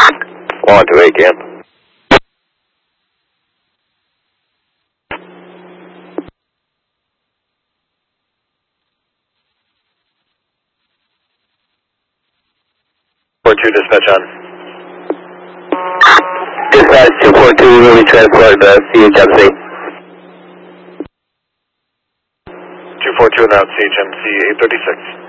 1 to 8 camp. Two dispatch on. Dispatch 242 will be transported to CHMC. 242 now, CHMC 836.